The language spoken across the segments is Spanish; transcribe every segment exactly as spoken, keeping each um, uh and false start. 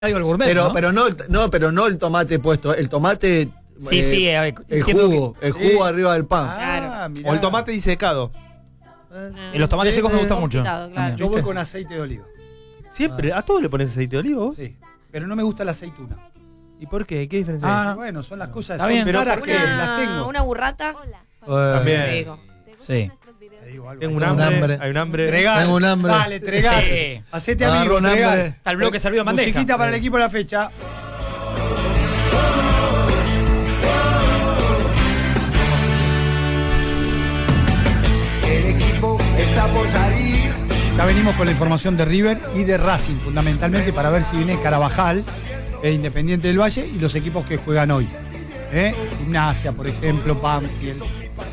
Algo el gourmet, pero, ¿no? pero no, no, pero no el tomate puesto, el tomate. Sí, eh, sí, eh, el jugo, que... el jugo Sí. arriba del pan. Ah, mirá. O el tomate disecado. Y los tomates secos me gustan mucho. Complicado, claro. Yo voy con aceite de oliva. Siempre, ¿a todos le pones aceite de oliva vos? Sí. Pero no me gusta la aceituna. ¿Y por qué? ¿Qué diferencia hay? Ah, Bueno, son las cosas Está son bien. caras Pero que las tengo. Una, una burrata. Eh, También. Rico. Sí. Te digo algo. Tengo un Tengo un hambre, hambre. hay un hambre. Tregar. Tengo un hambre. Dale, tregar. Sí. Hacete Agarro amigo, un tregar. hambre. Está el bloque servido en bandeja. Musiquita para el Sí. equipo de la fecha. El equipo está por salir. Ya venimos con la información de River y de Racing, fundamentalmente para ver si viene Carabajal, e Independiente del Valle, y los equipos que juegan hoy. ¿Eh? Gimnasia, por ejemplo, Banfield.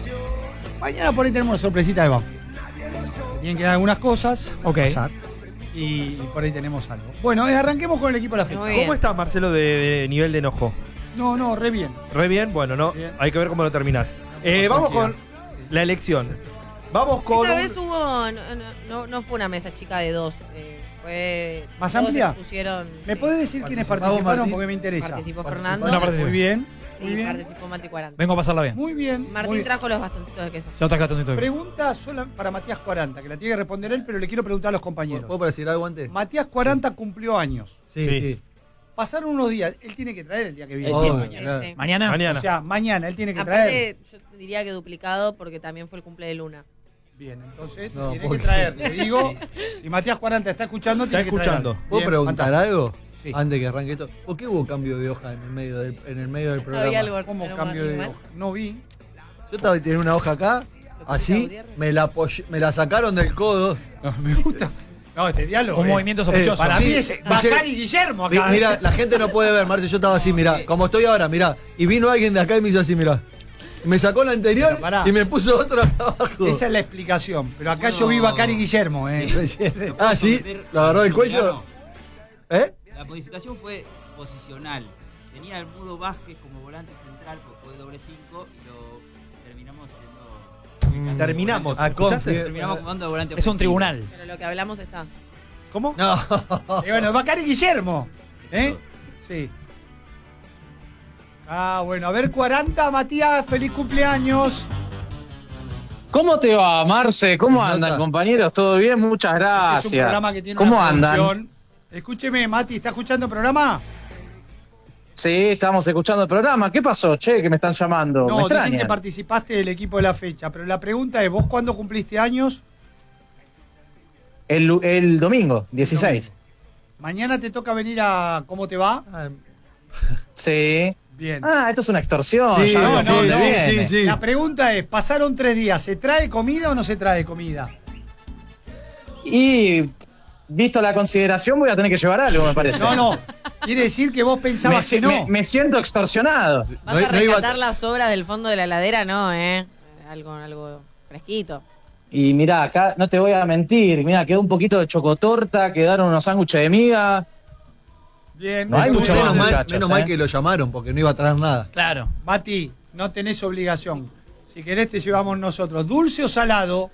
Mañana por ahí tenemos una sorpresita de Banfield. Tienen que dar algunas cosas. Ok. Pasar, y, y por ahí tenemos algo. Bueno, eh, arranquemos con el equipo de la fecha. Muy bien. ¿Cómo estás, Marcelo, de, de nivel de enojo? No, no, re bien. Re bien, bueno, no. Bien. Hay que ver cómo lo terminás. Eh, vamos con la elección. Vamos con. Esta un- vez hubo, no, no, no fue una mesa chica de dos. eh, fue ¿Más todos amplia? se pusieron, ¿Me sí. podés decir quiénes Participamos, participaron? Martín. Porque me interesa. Participó Participó. Fernando No participé. Muy bien. Muy y bien. participó Mati Cuaranta. Vengo a pasarla bien. Muy bien. Martín muy bien. trajo los bastoncitos de queso. Ya traje cartoncito de- Pregunta sola para Matías Cuaranta, que la tiene que responder él, pero le quiero preguntar a los compañeros. ¿Puedo decir algo antes? Matías Cuaranta cumplió años. Sí, Sí. sí. Pasaron unos días, él tiene que traer el día que viene. Él tiene. Oh, mañana. claro. Sí. Mañana. Mañana. O sea, mañana él tiene que traer. Aparte, yo diría que duplicado porque también fue el cumple de Luna. Bien, entonces No, tiene que porque- traer. Le digo, si Matías Cuaranta está escuchando, Está tiene que traer. escuchando. algo. ¿Puedo Bien, preguntar fantástico. algo? Sí. Antes que arranque esto. ¿Por qué hubo cambio de hoja en el medio del, en el medio del programa? Había algo ¿Cómo pero cambio de animal. hoja? No vi. Yo estaba teniendo una hoja acá, pusiste a así, Gutiérrez? me la, apoyé- me la sacaron del codo. No, me gusta. No, este diálogo. Un es- movimiento sospechoso. Para Sí, mí es eh, Bacari Guillermo Mi- acá. Mira, la gente no puede ver, Marce, yo estaba así, mira, como estoy ahora, mira. Y vino alguien de acá y me hizo así, mira. Me sacó la anterior Pero pará. y me puso otra abajo. Esa es la explicación. Pero acá Bueno. yo vi Bacari Guillermo, eh. Ah, sí, lo agarró del cuello. ¿Eh? La modificación fue posicional. Tenía el Mudo Vázquez como volante central, porque fue doble cinco y lo terminamos siendo. Terminamos. Ah, ¿Escuchaste? confía. Terminamos jugando de volante Es un ofensivo. tribunal. Pero lo que hablamos está. ¿Cómo? No. Y bueno, Bacari Guillermo. ¿Eh? Sí. Ah, bueno, a ver, cuarenta, Matías, feliz cumpleaños. ¿Cómo te va, Marce? ¿Cómo Nota. andan, compañeros? ¿Todo bien? Muchas Es un gracias. programa que tiene ¿Cómo una andan? producción. Escúcheme, Mati, ¿está escuchando el programa? Sí, estamos escuchando el programa. ¿Qué pasó, che, que me están llamando? me No, dicen extrañan. que participaste del equipo de la fecha, pero la pregunta es, ¿vos cuándo cumpliste años? el, lu- el domingo, dieciséis. Mañana te toca venir a ¿Cómo te va? Ah, Sí. Bien. Ah, esto es una extorsión. Sí, ya no, vemos no, dónde no, viene. sí, sí. La pregunta es, pasaron tres días, ¿se trae comida o no se trae comida? Y visto la consideración, voy a tener que llevar algo, me parece. No, no. Quiere decir que vos Me, pensabas si- que no. me- me siento extorsionado. ¿Vas No- a no iba- rescatar las sobras del fondo de la heladera? No, ¿eh? Algo, algo fresquito. Y mirá, acá no te voy a mentir. Mirá, quedó un poquito de chocotorta, quedaron unos sándwiches de miga. Bien. No hay Tú- mucho menos más, mal, muchachos, menos mal ¿eh? que lo llamaron porque no iba a traer nada. Claro. Mati, no tenés obligación. Si querés te llevamos nosotros. ¿Dulce o salado?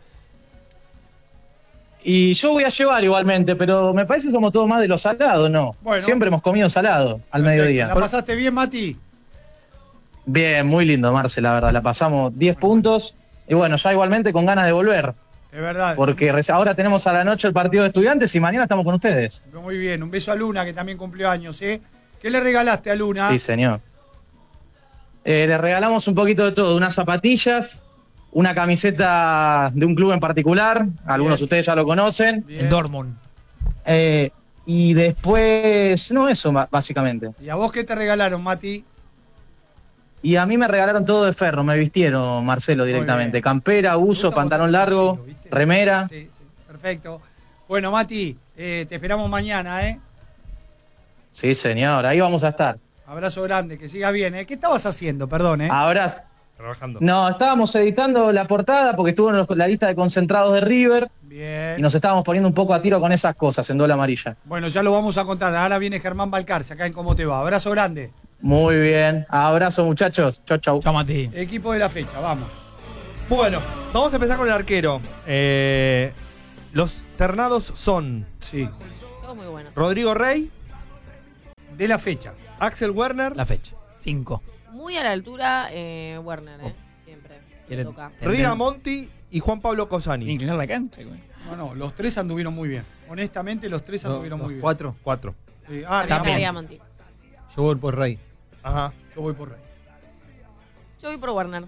Y yo voy a llevar igualmente, pero me parece que somos todos más de los salados, ¿no? Bueno. Siempre hemos comido salado al Perfecto. mediodía. ¿La pasaste bien, Mati? Bien, muy lindo, Marce, la verdad. La pasamos diez puntos. Y bueno, ya igualmente con ganas de volver. Es verdad. Porque re- ahora tenemos a la noche el partido de estudiantes y mañana estamos con ustedes. Muy bien. Un beso a Luna, que también cumplió años, ¿eh? ¿Qué le regalaste a Luna? Sí, señor. Eh, le regalamos un poquito de todo. Unas zapatillas, una camiseta de un club en particular. Algunos de ustedes ya lo conocen. Bien. El Dortmund. Eh, y después, no, eso ba- básicamente. ¿Y a vos qué te regalaron, Mati? Y a mí me regalaron todo de ferro, me vistieron, Marcelo, directamente. bien. Campera, Me uso, gusta pantalón porque es largo, sencillo, ¿viste? remera. Sí, sí. Perfecto. Bueno, Mati, eh, te esperamos mañana, ¿eh? Sí, señor, ahí vamos a estar. Abrazo grande, que siga bien, ¿eh? ¿Qué estabas haciendo? Perdón, ¿eh? Ahora, Trabajando. no, estábamos editando la portada porque estuvo en los- la lista de concentrados de River Bien. y nos estábamos poniendo un poco a tiro con esas cosas en doble amarilla. Bueno, ya lo vamos a contar. Ahora viene Germán Balcarce acá en Cómo Te Va. Abrazo grande. Muy bien, abrazo muchachos, chau chau. Chao, Mati. Equipo de la fecha, vamos. Bueno, vamos a empezar con el arquero. Eh, los ternados son Sí. Todo muy bueno. Rodrigo Rey, De la fecha. Axel Werner, La fecha. Cinco. Muy a la altura, eh, Werner, ¿eh? Siempre. Le Quieren- toca. Riga Monti y Juan Pablo Cosani. Inclinar la cancha, güey. No, no, los tres anduvieron muy bien. Honestamente, los tres No, anduvieron los muy bien. cuatro. Cuatro. Sí, ah, También. Rigamonti. Monti. Yo voy por Rey. Ajá. Yo voy por Rey. Yo voy por Werner.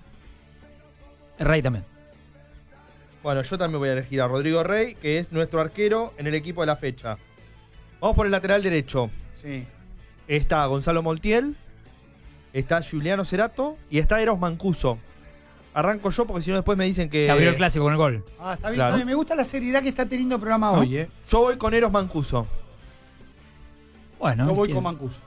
El Rey también. Bueno, yo también voy a elegir a Rodrigo Rey, que es nuestro arquero en el equipo de la fecha. Vamos por el lateral derecho. Sí. Está Gonzalo Montiel, está Giuliano Cerato y está Eros Mancuso. Arranco yo porque si no después me dicen que... Que abrió el clásico con el gol. Ah, está bien, Claro. está bien. Me gusta la seriedad que está teniendo el programa ¿No? hoy, ¿eh? Yo voy con Eros Mancuso. Bueno. Yo voy ¿quién? con Mancuso.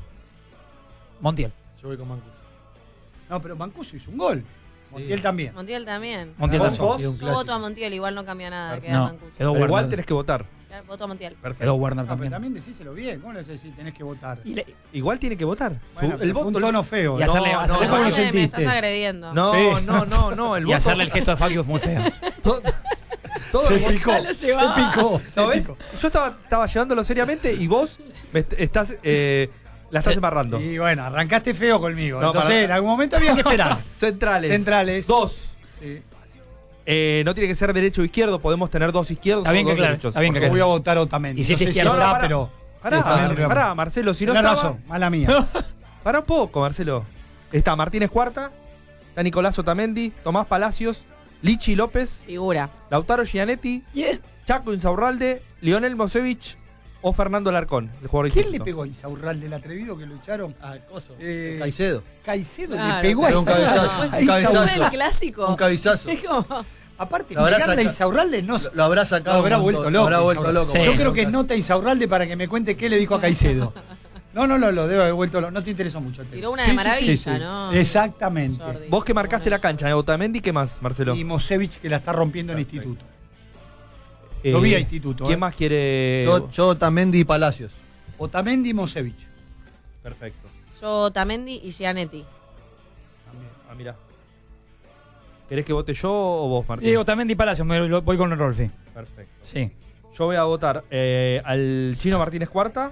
Montiel. Yo voy con Mancus. No, pero Mancuso hizo un gol. Montiel también. Montiel también. Montiel ¿Vos, también. vos? Y un Yo voto a clásico. Montiel, igual no cambia nada. Perfecto. Queda No, Mancuso. quedó Pero Werner. igual tenés que votar. Claro, voto a Montiel. Quedó Perfecto. Werner No, pero también. también decíselo bien. ¿Cómo le vas a decir? Tenés que votar. Y le- Igual tiene que votar. Bueno, Su- pero fue un tono feo. Y ¿eh? hacerle- No, hacerle- no, ¿Cómo lo Aparte, me sentiste? estás agrediendo. No, Sí. no, no, no. El Y voto... hacerle el gesto de Fabio fue muy feo. todo- todo Se el voto- picó. lo Se llevaba. picó. se ¿No ves? picó. Yo estaba, estaba llevándolo seriamente y vos me est- estás, eh, la estás embarrando. Y bueno, arrancaste feo conmigo. No, Entonces, para- en algún momento había que esperar. Centrales. Centrales. Dos. Sí. Eh, no tiene que ser derecho o izquierdo, podemos tener dos izquierdos Está bien o que dos claro, derechos. está bien que Yo claro. voy a votar Otamendi. Y si no es sé izquierdo, está, no, pará. pero. Pará, Sí, también, pará, digamos. Marcelo, si no Tenés estaba... razón, mala mía. Pará un poco, Marcelo. Está Martínez Cuarta, está Nicolás Otamendi, Tomás Palacios, Lichi López, Figura. Lautaro Gianetti, Chaco Insaurralde, Lionel Mosevich o Fernando Larcón, el jugador ¿Quién le distinto. pegó a Insaurralde del atrevido que lo echaron? Ah, coso. Eh, Caicedo. Caicedo Claro, le pegó a Pero un cabezazo, Insaurralde. un cabezazo. Fue el clásico. Un cabezazo. Es como- Aparte, Lo habrá pegarle a saca- Insaurralde no Lo, lo habrá lo sacado. habrá un vuelto montón, loco. Lo habrá vuelto Insaurralde. loco. Sí. Yo creo que nota Insaurralde para que me cuente qué le dijo a Caicedo. No, no, no, lo debe haber vuelto loco. No te interesó mucho el tema. Tiró una de maravilla, ¿no? Exactamente. Jordi. Vos que marcaste la cancha, ¿eh? Otamendi, ¿qué más, Marcelo? Y Mosevich que la está rompiendo en instituto. Eh, Lo vi a instituto. ¿Quién eh. más quiere...? Yo, yo también di Palacios. Otamendi y Mosevich. Perfecto. Yo, Tamendi y Gianetti. También. Ah, mirá. ¿Querés que vote yo o vos, Martín? Diego también di Palacio, me lo- voy con Rolfi. Perfecto. Sí. Yo voy a votar eh, al Chino Martínez Cuarta.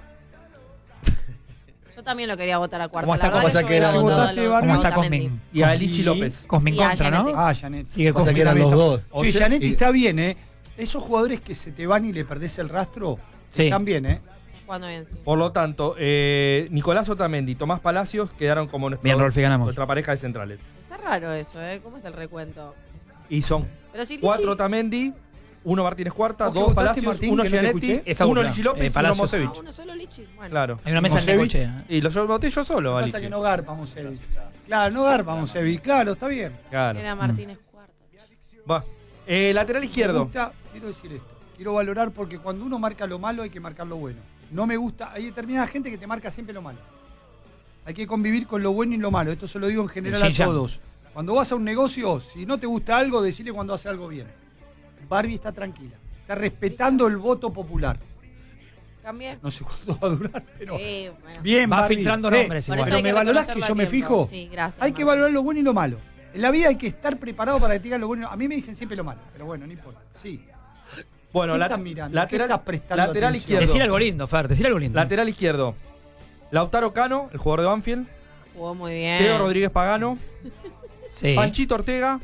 Yo también lo quería votar a cuarto. ¿Cómo está? La verdad Pasa yo que eran hubiera dos. votado ¿Votaste, a Barbie? ¿Cómo está Otamendi. Cosmin? Y a Lichi Y- López. Cosmin Y a contra, ¿no? Gianetti. Ah, Janet. Sigue Pasa Cosmin que eran también los está- dos. O Sí, sea, Gianetti y- está bien, ¿eh? Esos jugadores que se te van y le perdés el rastro, Sí. están bien, ¿eh? Jugando bien, sí. Por lo tanto, eh, Nicolás Otamendi y Tomás Palacios quedaron como nuestro- Bien, Rolfi, ganamos. nuestra pareja de centrales. Está raro eso, ¿eh? ¿Cómo es el recuento? Y son Pero si cuatro Lichi- Otamendi, uno Martínez Cuarta, ¿Vos qué dos votaste, Palacios, Martín, uno que no te Gianetti, escuché? Está uno dupla. Lichi López Eh, y uno Palacios. Ah, Mosevich. uno solo Lichi. Bueno. Claro. Hay una mesa en Mosevich. Necochea. Y lo yo voté yo solo a Pasa Lichi. que no garpa Mosevich. Claro, no garpa Mosevich. Claro, está bien. Claro. Era Martínez Cuarta. Va. Eh, lateral Me izquierdo. gusta, quiero decir esto. Quiero valorar porque cuando uno marca lo malo hay que marcar lo bueno. No me gusta, hay determinada gente que te marca siempre lo malo. Hay que convivir con lo bueno y lo malo. Esto se lo digo en general El a yin-yang. todos. Cuando vas a un negocio, si no te gusta algo, decile cuando hace algo bien. Barbie está tranquila. Está respetando el voto popular. Cambié. No sé cuánto va a durar, pero... Eh, bueno. Bien, Va Barbie. filtrando Eh, nombres Por igual. eso hay Pero que me valorás que reconocerlo yo a me tiempo. fijo. Sí, gracias. Hay que Marco. valorar lo bueno y lo malo. En la vida hay que estar preparado para que te digan lo bueno. A mí me dicen siempre lo malo, pero bueno, no importa. Sí. Bueno, ¿Qué la- estás mirando? ¿Qué lateral, estás prestando lateral atención? izquierdo. Decir algo lindo, Fer, decir algo lindo. Lateral izquierdo. Lautaro Cano, el jugador de Banfield. Jugó muy bien. Teo Rodríguez Pagano. Sí. Panchito Ortega.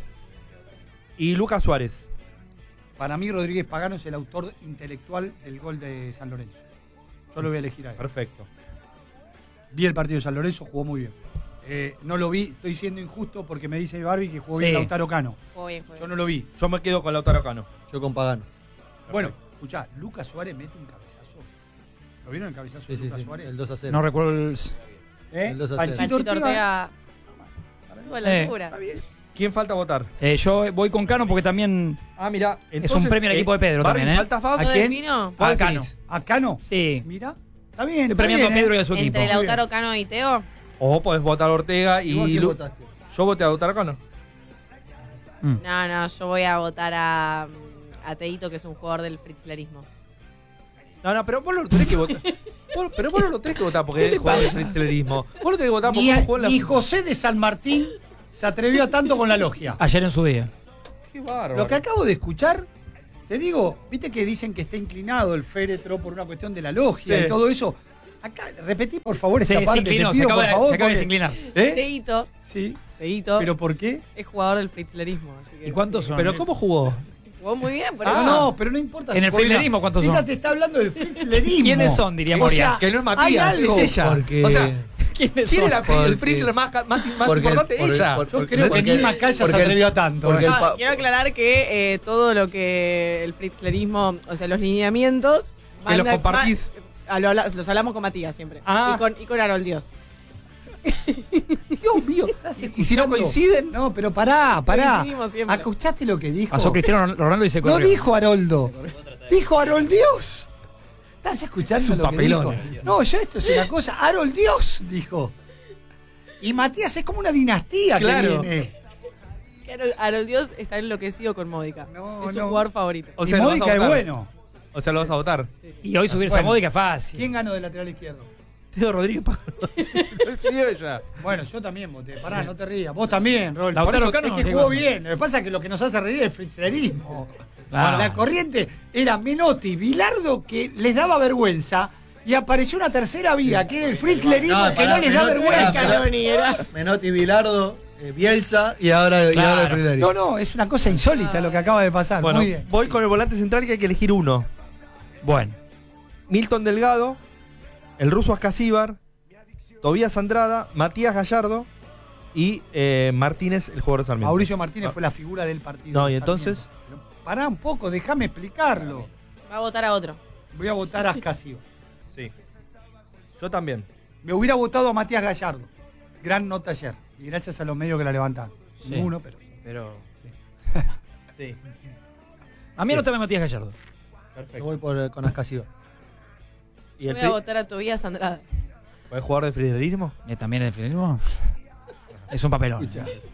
Y Lucas Suárez. Para mí, Rodríguez Pagano es el autor intelectual del gol de San Lorenzo. Yo lo voy a elegir a él. Perfecto. Vi el partido de San Lorenzo, jugó muy bien. Eh, no lo vi, estoy siendo injusto porque me dice Barbie que jugó Sí. bien Lautaro Cano. Jugó bien, jugó Yo bien. no lo vi. Yo me quedo con Lautaro Cano. Yo con Pagano. Bueno, escuchá, Lucas Suárez mete un cabezazo. ¿Lo vieron el cabezazo Sí, de sí, Lucas sí. Suárez? El dos a cero. No recuerdo el... ¿Eh? el dos a cero. Panchito Panchito Ortega. Ortega. Estuvo a la Eh. altura. Está bien. ¿Quién falta votar? Eh, yo voy con Cano porque también... Ah, mira. Es un premio al equipo de Pedro Barbie, también, ¿eh? ¿Falta Fab? ¿A ¿Yo quién? defino? ¿Cuál Ah, Cano. definís? ¿A Cano? Sí. Mira, está bien. Estoy está premiando a bien, Pedro y ¿eh? a su equipo. Entre Lautaro Cano y Teo. O podés votar Ortega y... ¿Y vos quién Lu- votaste? Yo voté a Lautaro Cano. Mm. No, no, yo voy a votar a, a Teito, que es un jugador del fritzlerismo. No, no, pero vos lo tenés que votar. Vos- pero vos no lo tenés que votar porque es jugador de fritzlerismo. Vos lo tenés que votar porque Ni, vos jugó en la... ni José de San Martín se atrevió a tanto con la logia. Ayer en su día. Qué bárbaro. Lo que acabo de escuchar, te digo, viste que dicen que está inclinado el féretro por una cuestión de la logia Sí. y todo eso. Acá, repetí por favor esta Sí, se parte, inclinó, te se pido, acaba, por de, favor. se acaba de porque- inclinar. ¿Eh? Teito, Sí. Teito ¿Pero por qué? es jugador del fritzlerismo. Así que ¿Y cuántos son? Pero ¿cómo jugó? jugó muy bien, por Ah, eso. no, pero no importa. En el porque fritzlerismo, mira, ¿cuántos ella son? te está hablando del fritzlerismo. ¿Quiénes son, diría O Moria? sea, Que no es Matías, hay algo. es ella. Porque- O sea, ¿Quiénes ¿quién son? es la, Porque- el Fritzler más, más, más porque- importante? porque- ella. porque- Yo creo que porque- ni Macaya se porque el- atrevió a tanto. porque ¿eh? el No, pa- quiero aclarar que eh, todo lo que el fritzlerismo, o sea, los lineamientos. Que los van a- compartís. va- a lo habla- los hablamos con Matías siempre. Ah. Y con, y con Harold Dios. Dios mío, ¿estás ¿Y si no escuchando? coinciden? No, pero pará, pará. Coincidimos siempre. ¿Escuchaste lo que dijo? Pasó Cristiano Ronaldo y se No corrió. dijo Haroldo. Dijo Harold Dios. ¿Estás escuchando Es un lo que papelón. dijo? No, yo esto es una cosa. Harold Dios, dijo. Y Matías es como una dinastía Claro. que viene. Que Harold, Harold Dios está enloquecido con Módica. No, es su no. jugador favorito. O y sea, lo vas a Módica es votar. bueno. O sea, lo vas a votar. Y hoy subirse Bueno. a Módica es fácil. ¿Quién ganó de lateral izquierdo? Teo Rodríguez Pagano. Sí, ella. Bueno, yo también voté. Pará, no te rías. Vos también, Rol. Lautaro Por eso Cano, es que ¿qué jugó cosa? bien. Lo que pasa es que lo que nos hace reír es el fritzlerismo. Claro. La corriente era Menotti, Bilardo, que les daba vergüenza. Y apareció una tercera vía, que era el fritzlerismo, No, que pará, no les da Menotti, vergüenza. pará, Scaloni era. Menotti, Bilardo, eh, Bielsa y ahora, y Claro. ahora el fritzlerismo. No, no, es una cosa insólita lo que acaba de pasar. Bueno, Muy bien. voy con el volante central que hay que elegir uno. Bueno. Milton Delgado, el ruso Ascasíbar, Tobías Andrada, Matías Gallardo y eh, Martínez, el jugador de Sarmiento. Mauricio Martínez Ah. fue la figura del partido. No, y de entonces. Sarmiento. Pero pará un poco, déjame explicarlo. Va a votar a otro. Voy a votar a Ascasio. Sí. Yo también. Me hubiera votado a Matías Gallardo. Gran nota ayer. Y gracias a los medios que la levantaron. Sí. Ninguno, pero. Pero. Sí. A mí Sí. no también Matías Gallardo. Yo Perfecto. voy por, con Ascasio. ¿Y Yo el voy a Fri- votar a Tobías Andrada. ¿el jugador de fritzlerismo? Eh, ¿También el fritzlerismo? Es un papelón.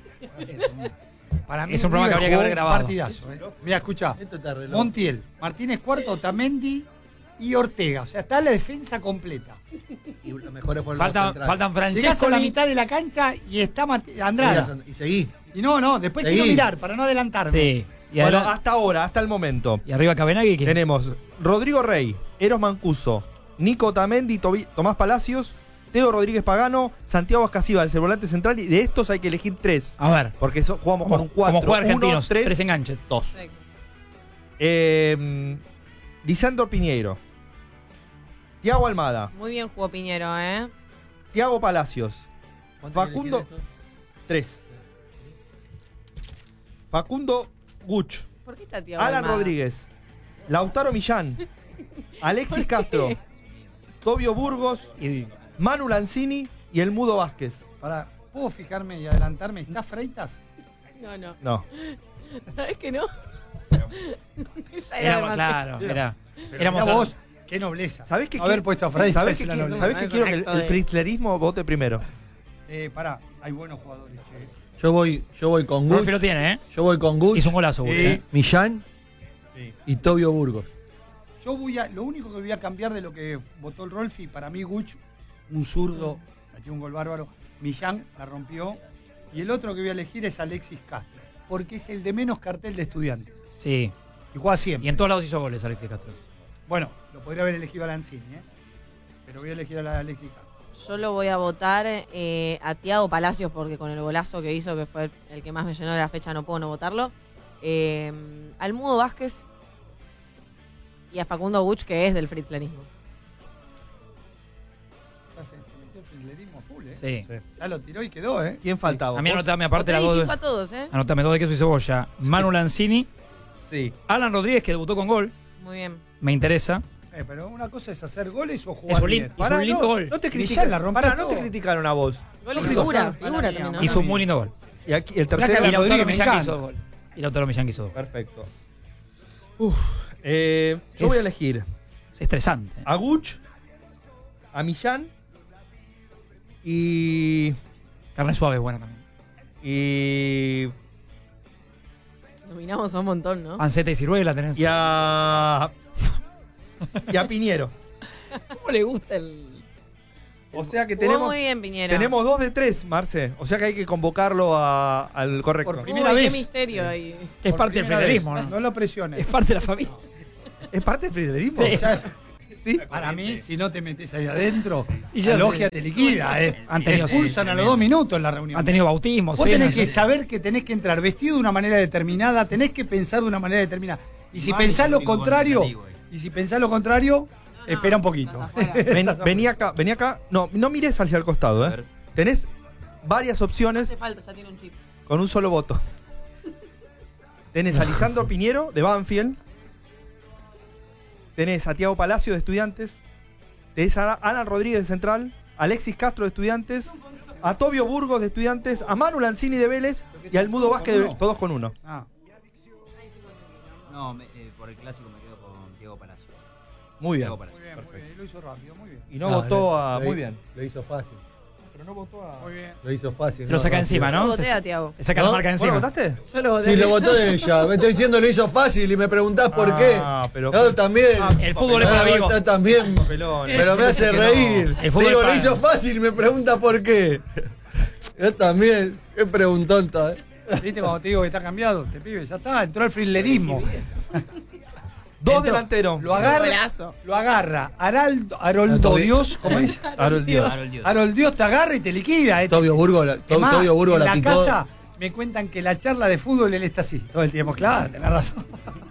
Para mí Es un programa que habría que jugó haber un grabado. Partidazo, eh. Mira, escucha. Esto está re loco. Montiel, Martínez Cuarto, Otamendi y Ortega. O sea, está la defensa completa. Y los mejores fueron Falta, los centrales. faltan Llegás a la Francescoli. mitad de la cancha y está Mati- Andrada. Seguí, Y seguí. Y no, no, después Seguí. quiero mirar para no adelantarme. Sí. Y, Bueno, adela- hasta ahora, hasta el momento. y arriba Cabenagui. ¿quién? Tenemos Rodrigo Rey, Eros Mancuso, Nico Otamendi, Tobi- Tomás Palacios, Teo Rodríguez Pagano, Santiago Ascasíbar, el volante central. Y de estos hay que elegir tres. A ver. Porque so- jugamos Como, con un cuatro. como juega Argentinos. tres, tres enganches. dos. Perfecto. Eh, Lisandro Piñeiro, Tiago Almada, Muy bien jugó Piñero, ¿eh? Tiago Palacios, ¿Cuánto hay que Facundo- elegir esto? tres. Facundo Guch, ¿Por qué está Tiago Alan Almada? Rodríguez, Lautaro Millán, Alexis Castro, Tobio Burgos, Y, Manu Lanzini y el Mudo Vázquez. Para, ¿puedo fijarme y adelantarme? ¿Está Freitas? No, no. No. ¿Sabes que no? Ya era, demasiado. claro, era. Mirá Éramos vos, qué nobleza. ¿Sabés que Haber qui- puesto a Freitas. ¿Sabés es que, una qui- nobleza. ¿sabés que Es quiero que el, correcto, el eh. fritzlerismo vote primero? Eh, pará, hay buenos jugadores, che. Yo voy, yo voy con Guch. Rolfi lo tiene, ¿eh? Yo voy con Guch, Hizo un golazo, Guch, Sí. ¿eh? Millán Sí. y Tobio Burgos. Yo voy a, lo único que voy a cambiar de lo que votó el Rolfi, para mí Guch, un zurdo, metió un gol bárbaro. Millán la rompió. Y el otro que voy a elegir es Alexis Castro, porque es el de menos cartel de Estudiantes. Sí. Y juega siempre. Y en todos lados hizo goles Alexis Castro. Bueno, lo podría haber elegido a Lanzini, ¿eh? Pero voy a elegir a la Alexis Castro. Yo lo voy a votar eh, a Tiago Palacios porque con el golazo que hizo, que fue el que más me llenó de la fecha, no puedo no votarlo. Eh, al Mudo Vázquez y a Facundo Buch, que es del fritzlerismo. Ya se, se metió el fritzlerismo full, ¿eh? Sí. Ya lo tiró y quedó, ¿eh? ¿Quién faltaba? A mí ¿Vos? anotame aparte Voté la dos. distinto a De, todos, ¿eh? anotame dos de queso y cebolla. Manu Lanzini, Sí. Alan Rodríguez, que debutó con gol. Muy bien. Me interesa. Eh, pero una cosa es hacer goles o jugar Es un, bien. lin- hizo un lindo no, gol. No te Millán critican, la rompió pará, no todo. te criticaron a vos. Gol de Hizo figura, Fran- figura Mala también, mía, ¿no? Hizo un muy lindo gol. Y aquí el Placa tercero. de Y Lautaro Rodríguez, me Millán encanta. hizo dos goles. Y Lautaro Millán hizo dos. Perfecto. Uf. Eh, yo Es- voy a elegir Es estresante. a Guch, a Millán y. Carne suave es buena también. y. Dominamos un montón, ¿no? Panceta y ciruela tenés. y a. y a Piñero. ¿Cómo le gusta el...? O sea que Jugó tenemos. muy bien, Piñero. Tenemos dos de tres, Marce. O sea que hay que convocarlo a- al correcto. Por Uy, primera qué vez. misterio ahí. Que es Por parte del primera federalismo, vez. ¿no? No lo presiones. Es parte de la familia. ¿Es parte del fritzlerismo? Sí. Ya- Sí. Para mí, si no te metes ahí adentro, Sí, la ya logia sé. te liquida, ¿eh? Han Te tenido- expulsan a los dos minutos en la reunión. Han tenido bautismos. Vos tenés cenas, que sí. saber que tenés que entrar vestido de una manera determinada, tenés que pensar de una manera determinada. Y si Vale, pensás lo único contrario, contemplativo, eh. y si pensás lo contrario, No, no, espera un poquito. estás afuera. Ven- vení acá, vení acá. No, no mires hacia el costado, A ¿eh? ver. Tenés varias No opciones hace falta, ya tiene un chip. con un solo voto. Tenés a Lisandro Piñero, de Banfield. Tenés a Tiago Palacio, de Estudiantes. Tenés a Alan Rodríguez, de Central. Alexis Castro, de Estudiantes. A Tobio Burgos, de Estudiantes. A Manu Lanzini, de Vélez. Y al Mudo Vázquez, de- todos con uno. Ah, No, me- eh, por el clásico me quedo con Diego Palacios. Muy bien. Diego Palacios. muy bien, muy bien. Lo hizo rápido, muy bien. Y no, votó a. lo- Muy bien. Lo hizo fácil. Pero no votó a. Muy bien. Lo hizo fácil. Se lo saca encima, Yo ¿no? voté Se, a Tiago. se saca ¿No? la marca ¿Vos lo encima. votaste? Yo lo voté. Sí, lo votó ella. Me estoy diciendo lo hizo fácil y me preguntás por Ah, qué. pero- Yo también. Ah, El fútbol es Ah, para vos vivos. estás también. Papelón. Pero me hace Que no. reír. El fútbol Digo, es lo para- hizo fácil y me pregunta por qué. Yo también. Qué preguntonta, ¿eh? ¿Viste cuando te digo que está cambiado? Te pibe, ya está, entró el frilerismo. Dos Entró, delanteros. Lo agarra, Golazo. lo agarra. Araldo, Haroldo Tobio- Dios, ¿cómo es? Harold Dios. Harold Dios. Harold Dios te agarra y te liquida. Eh. Tobio Burgo, la, Es To- más, Tobio Burgo en la la picó. casa me cuentan que la charla de fútbol él está así todo el tiempo. Claro, tenés razón.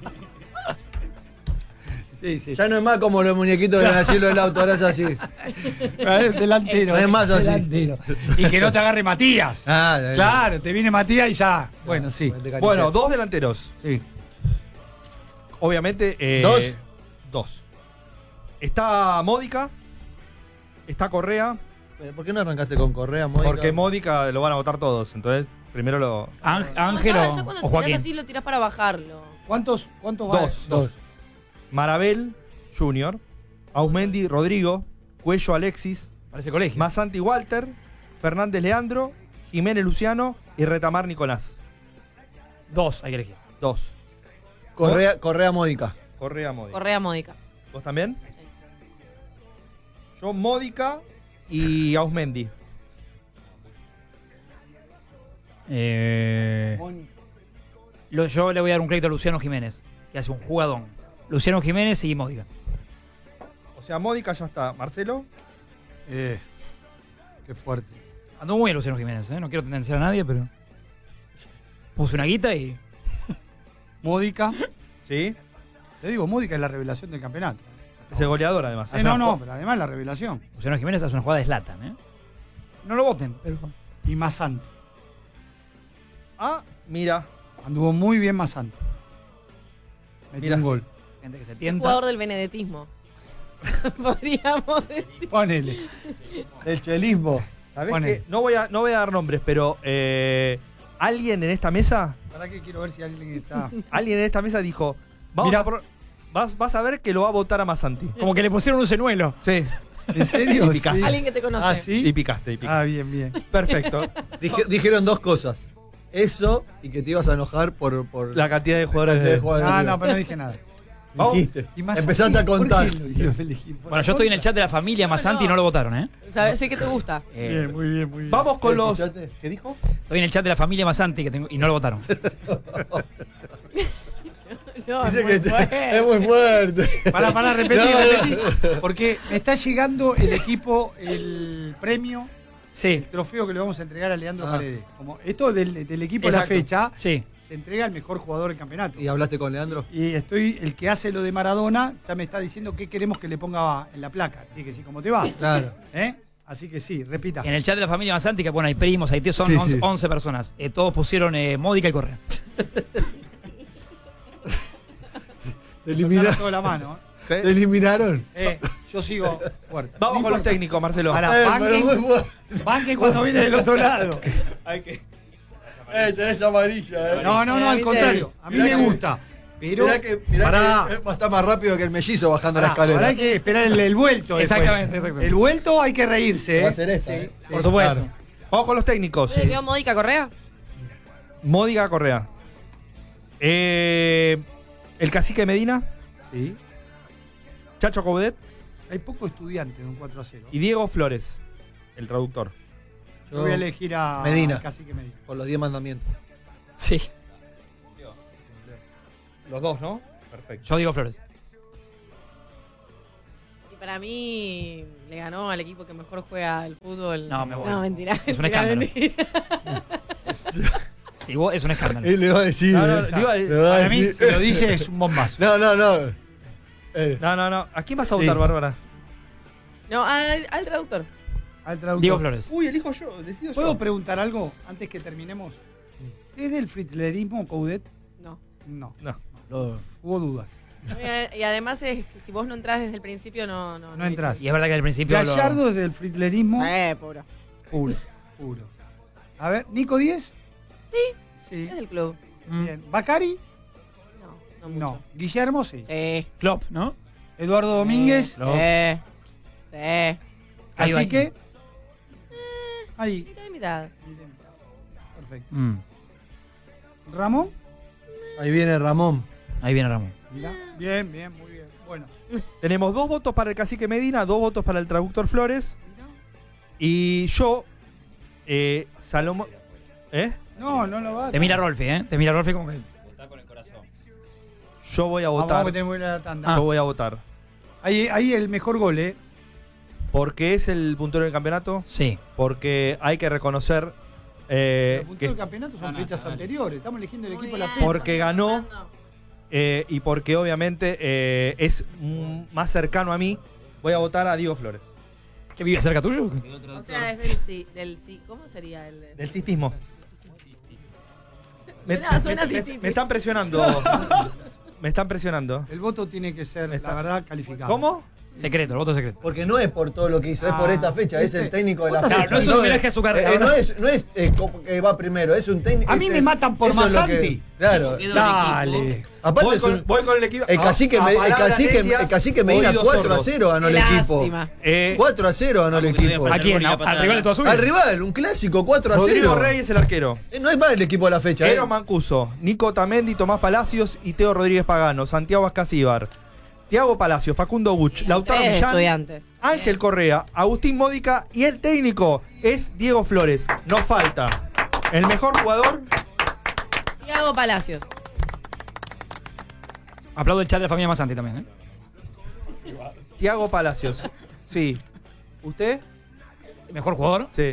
Sí, sí. Ya no es más como los muñequitos del asilo del auto, ahora es así. Es delantero. No es más así. delantero. Y que no te agarre Matías. Ah, Claro, te viene Matías y ya. Bueno, sí. Bueno, dos delanteros. Sí. Obviamente. eh, ¿Dos? Dos. Está Módica. Está Correa. ¿Por qué no arrancaste con Correa, Mónica? Porque Módica lo van a votar todos. Entonces, primero lo. Ángel No, Ángel ya, o, ya cuando o tirás Joaquín. así lo tirás para bajarlo. ¿Cuántos, cuántos va? Dos. Dos. Marabel Junior. Ausmendi Rodrigo. Cuello Alexis. Parece colegio. Masanti Walter. Fernández Leandro. Jiménez Luciano. Y Retamar Nicolás. Dos hay que elegir. Dos. Correa, Correa Mónica. Correa Módica. Correa módica. ¿Vos también? Yo Módica y Ausmendi. Eh, lo- yo le voy a dar un crédito a Luciano Jiménez, que hace un jugadón. Luciano Jiménez y Módica. O sea, Módica ya está. Marcelo. Eh, qué fuerte. Andó muy bien Luciano Jiménez, ¿eh? No quiero tendenciar a nadie, pero. Puse una guita y. Módica. Sí. Te digo, Módica es la revelación del campeonato. Es el goleador además. Eh, no, no, pero además la revelación. Luciano Jiménez hace una jugada de Zlatan, ¿eh? No lo voten, pero. Y Masante. Ah, mira. Anduvo muy bien Masante. Metió Mira. un gol. Gente que se Un tienta. jugador del benedetismo. Podríamos decir. Ponele. El chelismo. ¿Sabés Pone. qué? No voy a, no voy a dar nombres, pero eh, alguien en esta mesa, ¿Para qué quiero ver si alguien está? alguien en esta mesa dijo, vamos Mira. a por- vas, vas a ver que lo va a votar a Masanti. Como que le pusieron un señuelo. Sí. ¿En serio? Y picaste. Sí. Alguien que te conoce. Ah, sí. Y picaste, y picaste. Ah, bien, bien. Perfecto. Dije- dijeron dos cosas. Eso y que te ibas a enojar por, por La cantidad de jugadores de de... jugadores Ah, de- no, pero no dije nada. Vamos. Dijiste. Y Masante, Empezaste a ¿por contar. qué lo- lo elegí? Por Bueno, yo estoy en el chat de la familia Masanti y no lo votaron, ¿eh? ¿Sabes? Sé que te gusta. Eh, Bien, muy bien, muy bien. Vamos con ¿Sí, los... escuchaste? ¿Qué dijo? Estoy en el chat de la familia Masanti que tengo, y no lo votaron. No, Dice es muy que te- fuerte. es muy fuerte. Para, para, repetí, No, no. repetí. Porque me está llegando el equipo, el premio, Sí, el trofeo que le vamos a entregar a Leandro Ah. Paredes. Como esto del, del equipo de la Exacto. fecha, sí. se entrega al mejor jugador del campeonato. ¿Y hablaste con Leandro? Y estoy, el que hace lo de Maradona, ya me está diciendo qué queremos que le ponga en la placa. Tiene que decir cómo te va. Claro. ¿Eh? Así que sí, repita. En el chat de la familia Masanti, que bueno, hay primos, hay tíos, son Sí, once, sí. once personas. Eh, todos pusieron eh, Módica y Correa. Te, Soltaron elimina- toda la mano. te eliminaron. ¿eh? Eh, yo sigo fuerte. Vamos No con los importa. técnicos, Marcelo. Ahora, Eh, banquen- pero muy fuerte. banquen cuando viene del otro lado. Eh, tenés amarilla, eh. No, no, no, al Mirá contrario. A mí mirá me que- gusta. Pero. Mirá que, mirá pará, que eh, va a estar más rápido que el mellizo bajando la pará, ahora escalera. hay que esperar el, el vuelto. después. Exactamente, exactamente. El vuelto hay que reírse. Va a ¿eh? ser esa, Sí, eh. sí. Por supuesto. Claro. Vamos con los técnicos. ¿Le quedó módica Correa? Módica Correa. Eh, el cacique Medina, Sí. Chacho Coudet Hay poco estudiante de un cuatro a cero. y Diego Flores, el traductor. Yo voy a elegir a Medina. Casi que Medina. Por los diez mandamientos. Sí. Los dos, ¿no? Perfecto. Yo digo Flores. Para mí le ganó al equipo que mejor juega el fútbol. No, me voy. No, mentira. Es un mentira, escándalo. mentira. Si vos, es un escándalo. Él le va a decir. No, no, eh. digo, Le va a Para mí, decir. si lo dice, es un bombazo. No, no, no. Eh, No, no, no. ¿A quién vas a Sí. votar, Bárbara? No, al, al traductor. Al traductor. Diego Flores. Uy, elijo yo, decido ¿Puedo yo. preguntar algo antes que terminemos? ¿Es del fritlerismo Coudet? No. No. No. Lo- Hubo dudas. Y además es que si vos no entras desde el principio, no. No, No entras. Y es verdad que al principio. lo- Gallardo es del fritlerismo Eh, puro. puro. Puro. A ver, ¿Nico Díez? Sí, Sí. es del club. Mm. Bien. ¿Bacari? No, no mucho. No. ¿Guillermo? Sí. Sí. Klopp, ¿no? ¿Eduardo Domínguez? Sí. Sí. Sí. Ahí Así va. que. Ahí. Mitad de mitad. Perfecto. Mm. ¿Ramón? Ahí viene Ramón. Ahí viene Ramón. Mirá. Bien, bien, muy bien. Bueno. Tenemos dos votos para el cacique Medina, dos votos para el traductor Flores. Y yo, eh, Salomón. ¿Eh? No, no lo va. Te mira Rolfi, ¿eh? Te mira Rolfi como que. Votá con el corazón. Yo voy a Vamos, votar. vamos que tenemos que ir a la tanda. Yo voy a votar. Ahí, ahí el mejor gol, ¿eh? Porque es el puntero del campeonato. Sí. Porque hay que reconocer eh, Los puntos que del campeonato son Sana, fechas dale. anteriores. Estamos eligiendo el Muy equipo de la bien, fecha. Porque ganó. eh, y porque obviamente eh, es mm, más cercano a mí, voy a votar a Diego Flores. ¿Que vive cerca tuyo? Quedó O traductor. sea, es del sí. Del sí. ¿Cómo sería el de- Del cistismo. Me, Suena- suena me- me- cistitis. me están presionando. Me están presionando. El voto tiene que ser, Está- la verdad, calificado. ¿Cómo? Secreto, el voto secreto. Porque no es por todo lo que hizo, es por Ah, esta fecha, es este- el técnico de la Claro, fecha. no es un homenaje a su carrera. eh, no es, no es eh, como que va primero, es un técnico. A mí es me el- matan por eso es lo que- Masanti. Claro. Quedó el Dale. equipo. Aparte Voy es con, un- voy con el equipo. el cacique, a- a me- el palabras cacique, necias, el cacique Medina oídos cuatro a sordos. cero ganó el Qué equipo. lástima. Eh, cuatro a cero ganó el Vamos, que equipo. todavía ¿A quién? Gol y la ¿A- ¿Al patada. rival de toda su vida? Al rival, un clásico, cuatro a Rodrigo cero. Reyes, el arquero. Eh, No es más el equipo de la fecha. eh. Eero Mancuso, Nico Tamendi, Tomás Palacios y Teo Rodríguez Pagano, Santiago Ascasíbar, Tiago Palacio, Facundo Buch, Lautaro Tres Millán, estudiantes. Ángel Correa, Agustín Módica y el técnico es Diego Flores. Nos falta el mejor jugador. Tiago Palacios. Aplaudo el chat de la familia Masanti también, ¿eh? Tiago Palacios. Sí. ¿Usted? Mejor jugador. Sí.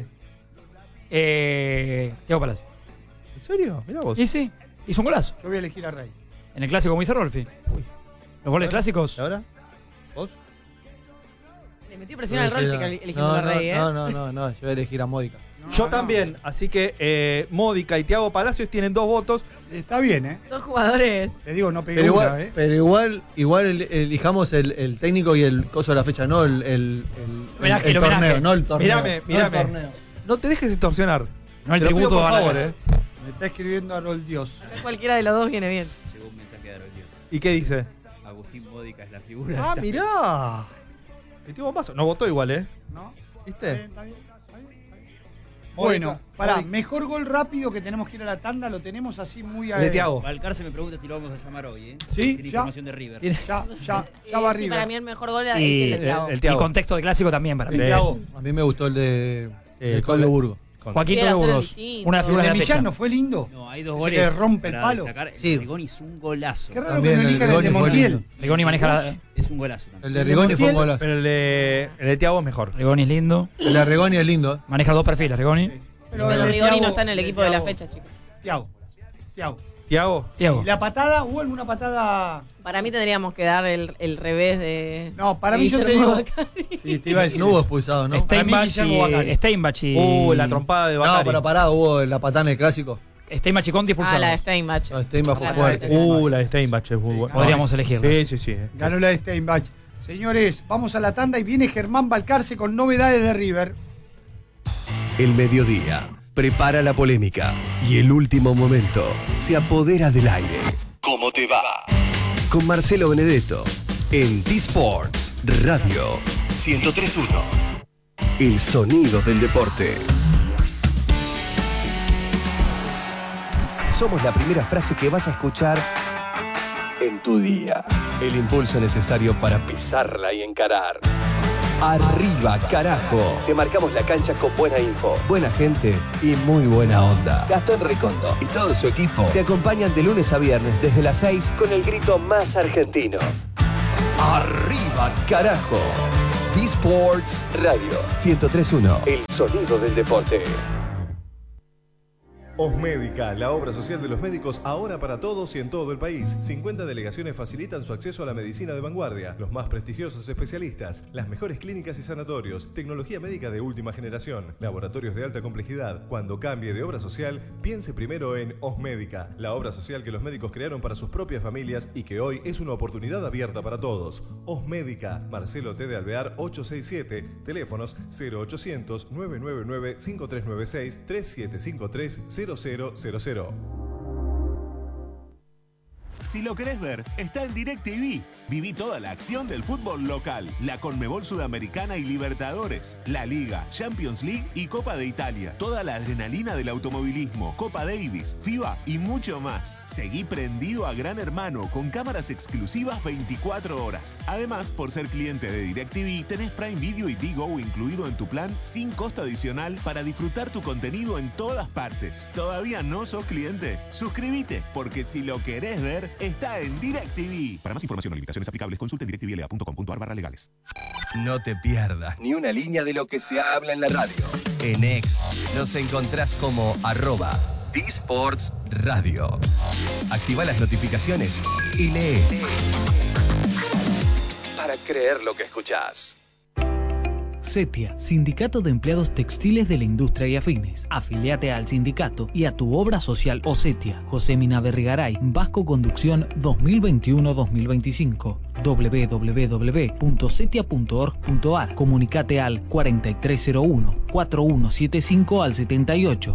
Eh. Tiago Palacio. ¿En serio? Mirá vos. Y sí, hizo un golazo. Yo voy a elegir a Rey. En el clásico, como dice Rolfi. Los goles clásicos. ¿Y ahora? ¿Vos? Le metió presión al Rolfi que eligiendo no, a no, Rey, ¿eh? no, no, no, no, yo voy a elegir a Módica. No, Yo no. también. Así que eh, Módica y Tiago Palacios tienen dos votos. Está bien, ¿eh? Dos jugadores. Te digo, no pegué Pero una, igual, ¿eh? pero igual, igual el- elijamos el, el técnico y el coso de la fecha, no el, el, el- Homenaje, el el torneo, homenaje. no el torneo. Mírame, no mírame. el torneo. No te dejes extorsionar. No el Te lo pido, tributo por a la- favor, ¿eh? Me está escribiendo Arol Dios. Acá cualquiera de los dos viene bien. Llegó un mensaje de Aroglios. ¿Y qué dice? Agustín Módica es la figura. Ah, de esta mirá. Metió bombazo. No votó igual, ¿eh? ¿No? Está ¿Viste? bien, está bien, está bien, está bien. Bueno, pará, mejor gol rápido que tenemos que ir a la tanda, lo tenemos así muy a De Tiago. Valcarce me pregunta si lo vamos a llamar hoy, ¿eh? Sí, Tiene ya. información de River. Tiene- Ya, ya, Eh, ya va sí, arriba. para mí el mejor gol es Y, el de Tiago. el y Tiago. contexto de clásico también para mí. Sí. Tiago. A mí me gustó el de, Eh, de Pablo Burgo. Con- Joaquín Quiere Tobe hacer el Burgos. distinto. Una El figura de de la Millán fecha. no fue lindo. No, hay dos Ese goles. que rompe el para palo. destacar. Sí. Rigoni es un golazo. Qué raro También que no el elijan el de Rigoni fue Montiel. lindo. Rigoni maneja la. Es un golazo también. El de El de Rigoni fue un Montiel, golazo. Pero el de, el de Tiago es mejor. Rigoni es lindo. El de Rigoni es lindo. ¿eh? Maneja dos perfiles, Rigoni. Pero Pero el de Rigoni Thiago- no está en el de equipo de la Thiago- fecha, chicos. Tiago. Tiago. Tiago. Tiago. ¿Y la patada? ¿Hubo alguna patada? Para mí tendríamos que dar el, el revés de. No, para de mí yo te Guillermo digo. Bacari. Sí, te iba a decir. No hubo expulsado, ¿no? Para mí, Steinbach Guillermo Bacari. y. Steinbach y. Uh, la trompada de No, Bacari. pero pará, hubo la patada en el clásico. Steinbach y Conti Ah, expulsados. la de Steinbach. No, Steinbach fue La fuerte. de Uh, la de Steinbach es muy Sí, buena. Podríamos elegirla. Sí, sí, sí. Ganó la de Steinbach. Señores, vamos a la tanda y viene Germán Balcarce con novedades de River. El mediodía prepara la polémica y el último momento se apodera del aire. ¿Cómo te va? Con Marcelo Benedetto en T-Sports Radio ciento tres punto uno. El sonido del deporte. Somos la primera frase que vas a escuchar en tu día. El impulso necesario para pisarla y encarar. Arriba, carajo. Te marcamos la cancha con buena info, buena gente y muy buena onda. Gastón Recondo y todo su equipo te acompañan de lunes a viernes desde las seis con el grito más argentino. ¡Arriba, carajo! D-Sports Radio ciento tres punto uno. El sonido del deporte. Osmédica, la obra social de los médicos ahora para todos y en todo el país. cincuenta delegaciones facilitan su acceso a la medicina de vanguardia, los más prestigiosos especialistas, las mejores clínicas y sanatorios, tecnología médica de última generación, laboratorios de alta complejidad. Cuando cambie de obra social, piense primero en Osmédica, la obra social que los médicos crearon para sus propias familias y que hoy es una oportunidad abierta para todos. Osmédica, Marcelo T. de Alvear ochocientos sesenta y siete, teléfonos cero ochocientos, nueve nueve nueve, cinco tres nueve seis, tres siete cinco tres, cero cero cero cero. Si lo querés ver, está en DirecTV. Viví toda la acción del fútbol local, la Conmebol Sudamericana y Libertadores, la Liga, Champions League y Copa de Italia. Toda la adrenalina del automovilismo, Copa Davis, FIBA y mucho más. Seguí prendido a Gran Hermano con cámaras exclusivas veinticuatro horas. Además, por ser cliente de DirecTV, tenés Prime Video y Digo incluido en tu plan sin costo adicional para disfrutar tu contenido en todas partes. ¿Todavía no sos cliente? Suscríbete, porque si lo querés ver, está en DirecTV. Para más información o limitaciones aplicables, consulte en directvla punto com punto ar barra legales. No te pierdas ni una línea de lo que se habla en la radio. En X nos encontrás como arroba D-Sports Radio. Activa las notificaciones y lee. Para creer lo que escuchás. CETIA, Sindicato de Empleados Textiles de la Industria y Afines. Afiliate al sindicato y a tu obra social o CETIA. José Mina Berrigaray, Vasco Conducción dos mil veintiuno dos mil veinticinco. doble u doble u doble u punto cetia punto org punto ar. Comunicate al cuarenta y tres cero uno, cuarenta y uno setenta y cinco al setenta y ocho.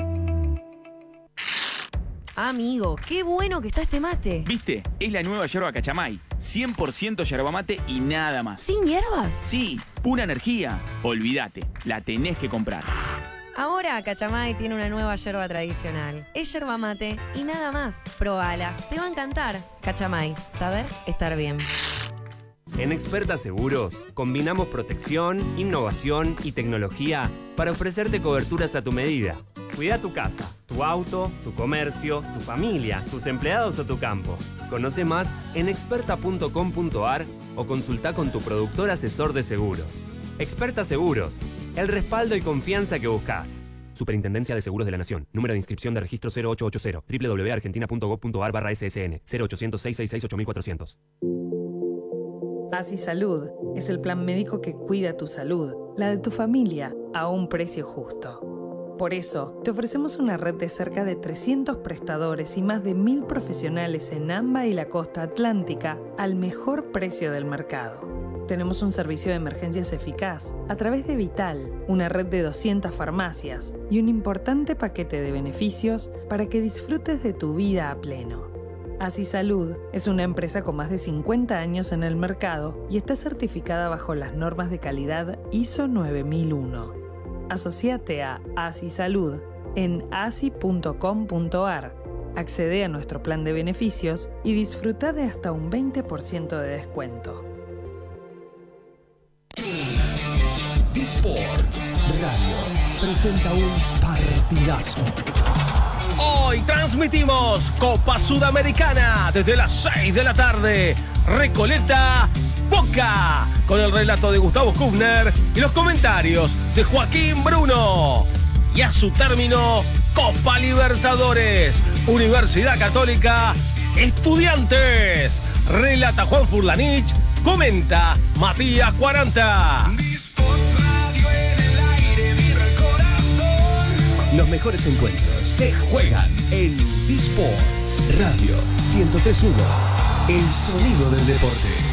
Amigo, qué bueno que está este mate. ¿Viste? Es la nueva yerba Cachamay. cien por ciento yerba mate y nada más. ¿Sin hierbas? Sí, pura energía. Olvídate, la tenés que comprar. Ahora Cachamay tiene una nueva yerba tradicional. Es yerba mate y nada más. Probala, te va a encantar. Cachamay, saber estar bien. En Experta Seguros combinamos protección, innovación y tecnología para ofrecerte coberturas a tu medida. Cuida tu casa, tu auto, tu comercio, tu familia, tus empleados o tu campo. Conoce más en experta punto com punto ar o consulta con tu productor asesor de seguros. Experta Seguros, el respaldo y confianza que buscas. Superintendencia de Seguros de la Nación. Número de inscripción de registro cero ocho ochenta, doble u doble u doble u punto argentina punto gob punto ar barra ese ese ene, cero ochocientos, seiscientos sesenta y seis, ocho mil cuatrocientos. Así Salud es el plan médico que cuida tu salud, la de tu familia, a un precio justo. Por eso, te ofrecemos una red de cerca de trescientos prestadores y más de mil profesionales en AMBA y la costa atlántica al mejor precio del mercado. Tenemos un servicio de emergencias eficaz a través de Vital, una red de doscientas farmacias y un importante paquete de beneficios para que disfrutes de tu vida a pleno. Así Salud es una empresa con más de cincuenta años en el mercado y está certificada bajo las normas de calidad I S O nueve mil uno. Asociate a Así Salud en asi punto com punto ar. Accede a nuestro plan de beneficios y disfruta de hasta un veinte por ciento de descuento. D-Sports Radio presenta un partidazo. Hoy transmitimos Copa Sudamericana desde las seis de la tarde. Recoleta, Boca, con el relato de Gustavo Kufner y los comentarios de Joaquín Bruno. Y a su término, Copa Libertadores, Universidad Católica, Estudiantes. Relata Juan Furlanich, comenta Matías cuarenta. Los mejores encuentros se juegan en D-Sports Radio ciento tres punto uno. El sonido del deporte.